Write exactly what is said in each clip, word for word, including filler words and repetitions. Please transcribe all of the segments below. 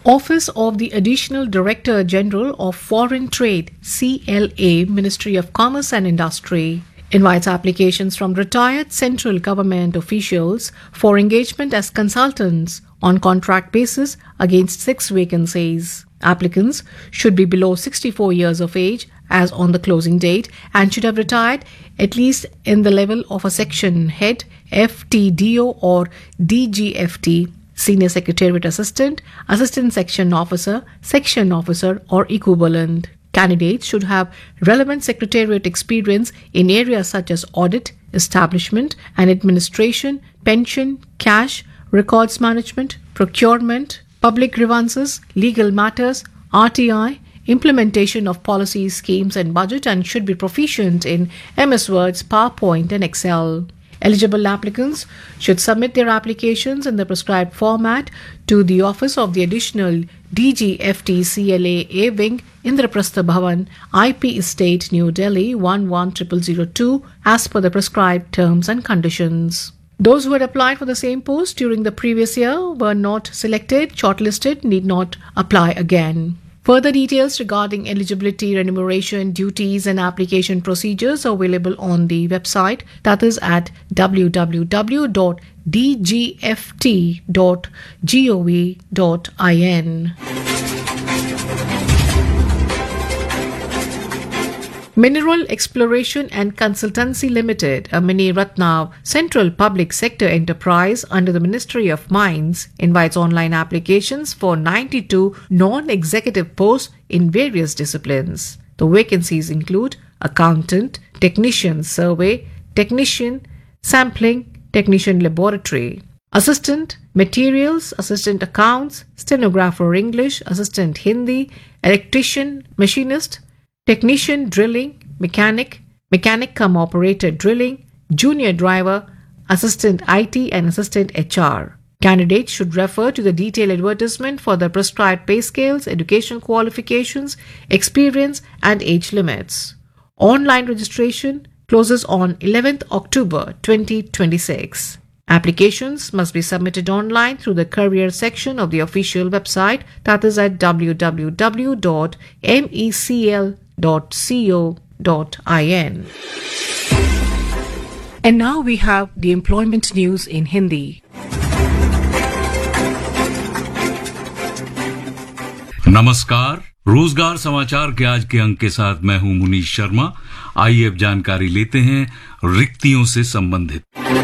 Office of the Additional Director General of Foreign Trade, C L A, Ministry of Commerce and Industry, invites applications from retired central government officials for engagement as consultants on contract basis against six vacancies. Applicants should be below sixty-four years of age as on the closing date and should have retired at least in the level of a section head, F T D O or D G F T, Senior Secretariat Assistant, Assistant Section Officer, Section Officer or equivalent. Candidates should have relevant secretariat experience in areas such as audit, establishment and administration, pension, cash, records management, procurement, public grievances, legal matters, R T I, implementation of policies, schemes and budget, and should be proficient in M S Words, PowerPoint and Excel. Eligible applicants should submit their applications in the prescribed format to the Office of the Additional D G F T C L A A Wing, Indraprastha Bhavan, I P Estate, New Delhi one one zero zero zero two as per the prescribed terms and conditions. Those who had applied for the same post during the previous year were not selected, shortlisted, need not apply again. Further details regarding eligibility, remuneration, duties and application procedures are available on the website, that is at w w w dot d g f t dot gov dot in. Mineral Exploration and Consultancy Limited, a Mini Ratna central public sector enterprise under the Ministry of Mines, invites online applications for ninety-two non-executive posts in various disciplines. The vacancies include accountant, technician survey, technician sampling, technician laboratory, assistant materials, assistant accounts, stenographer English, assistant Hindi, electrician, machinist, technician drilling, mechanic, mechanic cum operator drilling, junior driver, assistant I T and assistant H R. Candidates should refer to the detailed advertisement for the prescribed pay scales, education qualifications, experience and age limits. Online registration closes on eleventh October twenty twenty-six. Applications must be submitted online through the career section of the official website, that is at w w w dot mecl dot co dot in. And now we have the employment news in Hindi. नमस्कार, रोजगार समाचार के आज के अंक के साथ मैं हूं मुनीश शर्मा। आइए अब जानकारी लेते हैं रिक्तियों से संबंधित।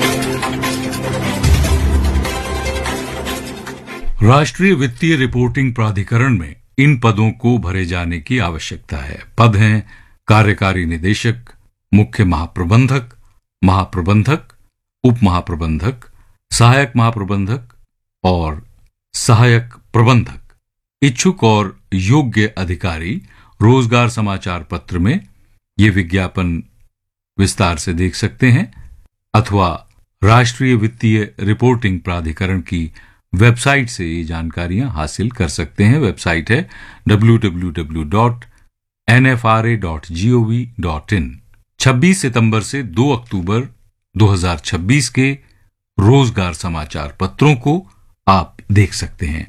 राष्ट्रीय वित्तीय रिपोर्टिंग प्राधिकरण में इन पदों को भरे जाने की आवश्यकता है। पद हैं कार्यकारी निदेशक, मुख्य महाप्रबंधक, महाप्रबंधक, उप महाप्रबंधक, सहायक महाप्रबंधक और सहायक प्रबंधक। इच्छुक और योग्य अधिकारी रोजगार समाचार पत्र में ये विज्ञापन विस्तार से देख सकते हैं अथवा राष्ट्रीय वित्तीय रिपोर्टिंग प्राधिकरण की वेबसाइट से ये जानकारियां हासिल कर सकते हैं। वेबसाइट है W W W dot N F R A dot gov dot in. छब्बीस सितंबर से दो अक्टूबर दो हज़ार छब्बीस के रोजगार समाचार पत्रों को आप देख सकते हैं।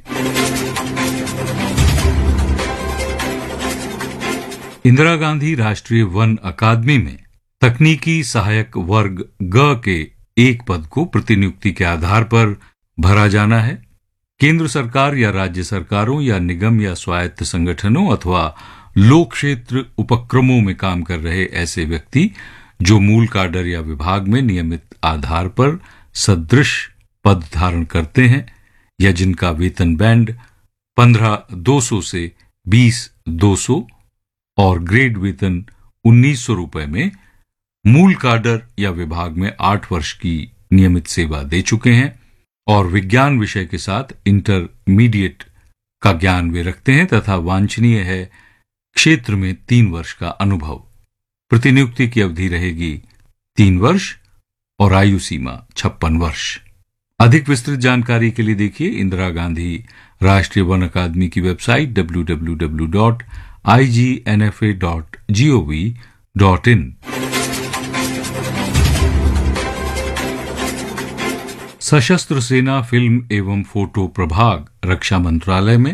इंदिरा गांधी राष्ट्रीय वन अकादमी में तकनीकी सहायक वर्ग ग के एक पद को प्रतिनियुक्ति के आधार पर भरा जाना है। केंद्र सरकार या राज्य सरकारों या निगम या स्वायत्त संगठनों अथवा लोक क्षेत्र उपक्रमों में काम कर रहे ऐसे व्यक्ति जो मूल काडर या विभाग में नियमित आधार पर सदृश पद धारण करते हैं या जिनका वेतन बैंड पंद्रह दो सौ से बीस दो सौ और ग्रेड वेतन उन्नीस सौ रुपए में मूल काडर या विभाग में आठ वर्ष की नियमित सेवा दे चुके हैं और विज्ञान विषय के साथ इंटरमीडिएट का ज्ञान वे रखते हैं तथा वांछनीय है क्षेत्र में तीन वर्ष का अनुभव। प्रतिनियुक्ति की अवधि रहेगी तीन वर्ष और आयु सीमा छप्पन वर्ष। अधिक विस्तृत जानकारी के लिए देखिए इंदिरा गांधी राष्ट्रीय वन अकादमी की website W W W dot I G N F A dot gov dot in. सशस्त्र सेना फिल्म एवं फोटो प्रभाग रक्षा मंत्रालय में